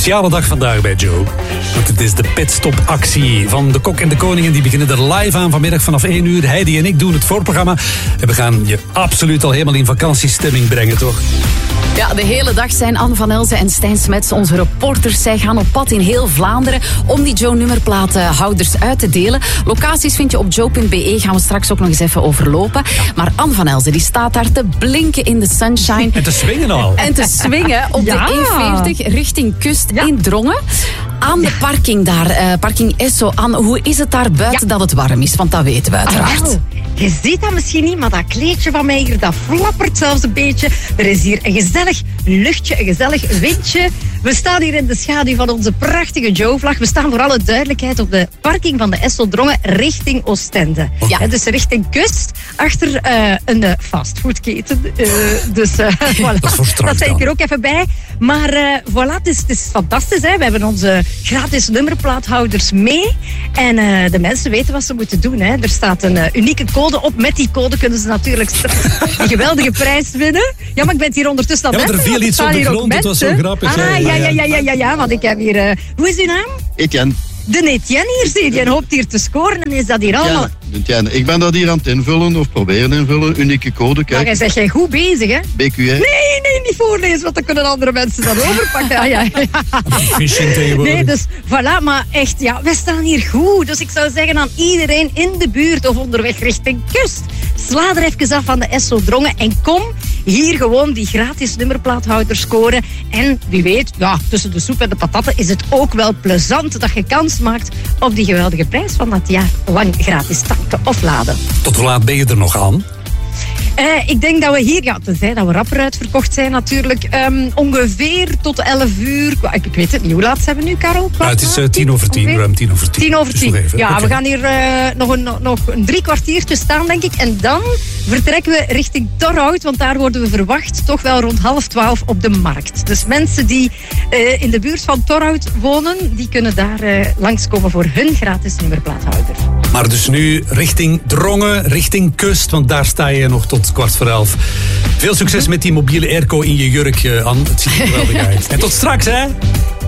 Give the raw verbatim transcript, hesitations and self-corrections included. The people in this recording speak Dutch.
speciale dag vandaag bij Joe. Want het is de pitstop-actie van de Kok en de Koning. Die beginnen er live aan vanmiddag vanaf één uur. Heidi en ik doen het voorprogramma. En we gaan je absoluut al helemaal in vakantiestemming brengen, toch? Ja, de hele dag zijn Anne van Elzen en Stijn Smets onze reporters. Zij gaan op pad in heel Vlaanderen om die Joe-nummerplatenhouders uit te delen. Locaties vind je op joe punt b e. Gaan we straks ook nog eens even overlopen. Maar Anne van Elzen die staat daar te blinken in de sunshine. En te swingen al. En te swingen op Ja. de E veertig richting Kust Ja. in Drongen. Aan de parking daar, eh, parking Esso. Anne, hoe is het daar buiten dat het warm is? Want dat weten we uiteraard. Ah, je ziet dat misschien niet, maar dat kleedje van mij hier, dat flappert zelfs een beetje. Er is hier een gezellig luchtje, een gezellig windje. We staan hier in de schaduw van onze prachtige Joe-vlag. We staan voor alle duidelijkheid op de parking van de Esso Drongen richting Oostende. Ja. Hè, dus richting Kust, achter eh, een uh, fastfoodketen. Uh, dus uh, voilà. Dat is voor straks Dat zeg ik dan. er ook even bij. Maar uh, voilà, het is, het is fantastisch. Hè? We hebben onze gratis nummerplaathouders mee. En uh, de mensen weten wat ze moeten doen. Hè? Er staat een uh, unieke code op. Met die code kunnen ze natuurlijk straks een geweldige prijs winnen. Ja, maar ik ben het hier ondertussen aan Ja, het want er letten, viel want iets staan op de hier ook grond. Het was zo mensen. grappig, Ah, hè? ja, ja, ja, ja, ja, ja, want ik heb hier... Uh, hoe is uw naam? Etienne. De Etienne hier, zie je. Die hoopt hier te scoren. En is dat hier allemaal... Ja, Etienne. Ik ben dat hier aan het invullen of proberen invullen. Unieke code, Maar jij kijk. zegt jij goed bezig, hè? B Q R. Nee, nee, niet voorlezen, want dan kunnen andere mensen dat overpakken. Ah, ja, ja. Fishing tegenwoordig. Nee, dus voilà, maar echt, ja, we staan hier goed. Dus ik zou zeggen aan iedereen in de buurt of onderweg richting Kust. Sla er even af van de Esso Drongen en kom hier gewoon die gratis nummerplaathouder scoren. En wie weet, ja, tussen de soep en de patatten is het ook wel plezant dat je kans maakt op die geweldige prijs van dat jaar lang gratis tanken of laden. Tot hoe laat ben je er nog aan? Uh, ik denk dat we hier, ja, tenzij dat we rapper uitverkocht zijn natuurlijk, um, ongeveer tot elf uur. Ik, ik weet het niet, hoe laat zijn we nu, Karel? Nou, het is uh, tien over tien, ongeveer? ruim tien over tien. Tien over Dus tien. nog even, Ja, oké. we gaan hier uh, nog, een, nog een drie kwartiertje staan, denk ik. En dan vertrekken we richting Torhout, want daar worden we verwacht toch wel rond half twaalf op de markt. Dus mensen die uh, in de buurt van Torhout wonen, die kunnen daar uh, langskomen voor hun gratis nummerplaathouder. Maar dus nu richting Drongen, richting Kust, want daar sta je nog tot kwart voor elf. Veel succes met die mobiele airco in je jurk, uh, Anne. Het ziet er geweldig uit. En tot straks, hè?